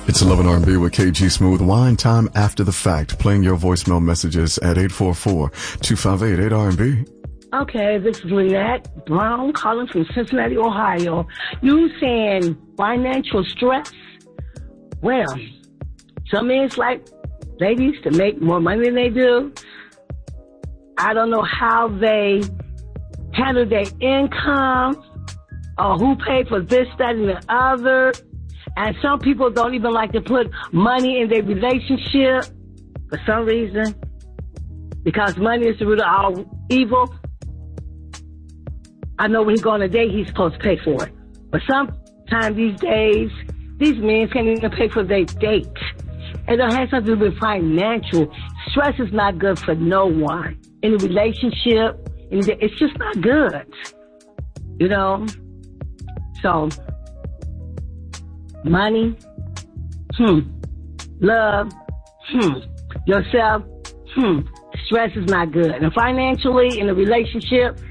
It's 11 R&B with KG Smooth. Wine time after the fact. Playing your voicemail messages at 844-258-8RB. Okay, this is Lynette Brown calling from Cincinnati, Ohio. You saying financial stress? Well, some men like ladies to make more money than they do. I don't know how they handle their income or who paid for this, that, and the other. And some people don't even like to put money in their relationship for some reason, because money is the root of all evil. I know when he go on a date, he's supposed to pay for it. But sometimes these days, these men can't even pay for their date. It don't have something to do with financial. Stress is not good for no one. In a relationship, it's just not good. You know? So, money, love, yourself, stress is not good. And financially, in a relationship,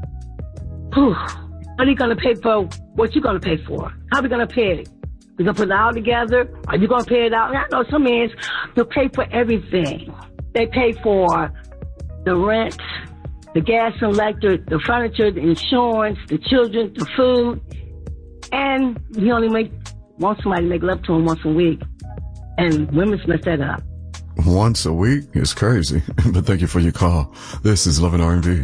are you going to pay for what you're going to pay for? How are we going to pay it? We're going to put it all together? Are you going to pay it out? I know some men, they'll pay for everything. They pay for the rent, the gas and electric, the furniture, the insurance, the children, the food. And he only wants somebody to make love to him once a week. And women's mess that up. Once a week is crazy. But thank you for your call. This is Love and R&B.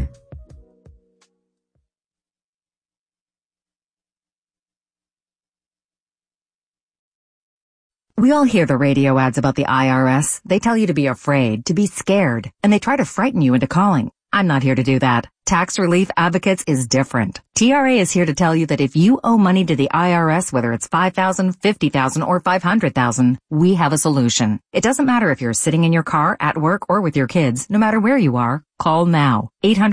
We all hear the radio ads about the IRS. They tell you to be afraid, to be scared, and they try to frighten you into calling. I'm not here to do that. Tax Relief Advocates is different. TRA is here to tell you that if you owe money to the IRS, whether it's $5,000, $50,000, or $500,000, we have a solution. It doesn't matter if you're sitting in your car, at work, or with your kids. No matter where you are, call now.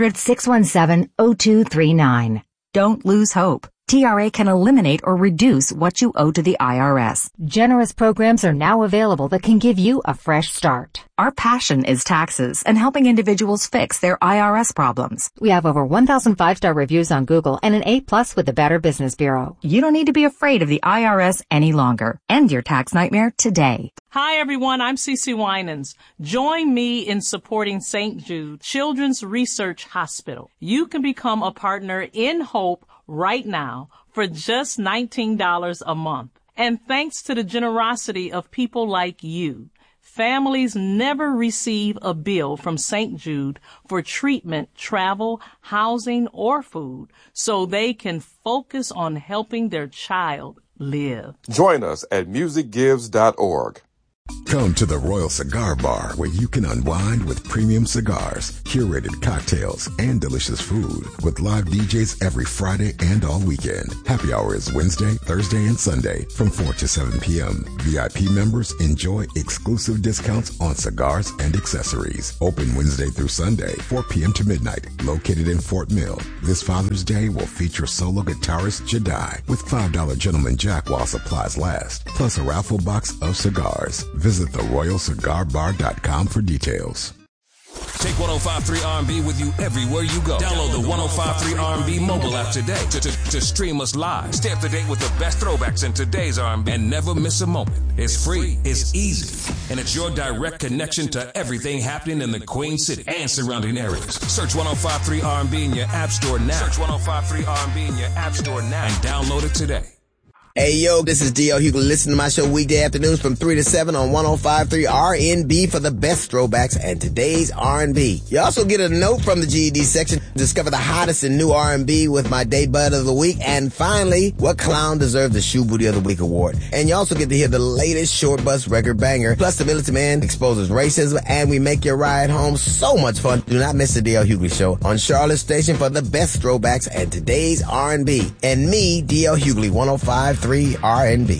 800-617-0239. Don't lose hope. TRA can eliminate or reduce what you owe to the IRS. Generous programs are now available that can give you a fresh start. Our passion is taxes and helping individuals fix their IRS problems. We have over 1,000 5-star reviews on Google and an A+ with the Better Business Bureau. You don't need to be afraid of the IRS any longer. End your tax nightmare today. Hi, everyone. I'm Cece Winans. Join me in supporting St. Jude Children's Research Hospital. You can become a partner in Hope right now for just $19 a month. And thanks to the generosity of people like you, families never receive a bill from St. Jude for treatment, travel, housing, or food, so they can focus on helping their child live. Join us at musicgives.org. Come to the Royal Cigar Bar, where you can unwind with premium cigars, curated cocktails, and delicious food with live DJs every Friday and all weekend. Happy hour is Wednesday, Thursday, and Sunday from 4 to 7 p.m. VIP members enjoy exclusive discounts on cigars and accessories. Open Wednesday through Sunday, 4 p.m. to midnight, located in Fort Mill. This Father's Day will feature solo guitarist Jedi with $5 Gentleman Jack while supplies last, plus a raffle box of cigars. Visit theroyalcigarbar.com for details. Take 105.3 R&B with you everywhere you go. Download the 105.3 R&B mobile app today to stream us live. Stay up to date with the best throwbacks in today's R&B and never miss a moment. It's free, it's easy, and it's your direct connection to everything happening in the Queen City and surrounding areas. Search 105.3 R&B in your app store now. Search 105.3 R&B in your app store now and download it today. Hey, yo, this is D.L. Hughley. Listen to my show weekday afternoons from 3 to 7 on 105.3 R&B for the best throwbacks and today's R&B. You also get a note from the GED section. Discover the hottest in new R&B with my Day Bud of the Week. And finally, what clown deserves the Shoe Booty of the Week award. And you also get to hear the latest Short Bus record banger. Plus, the Militant Man exposes racism, and we make your ride home so much fun. Do not miss the D.L. Hughley Show on Charlotte Station for the best throwbacks and today's R&B. And me, D.L. Hughley, 105.3 R&B.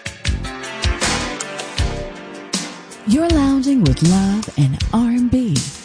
You're lounging with love and R&B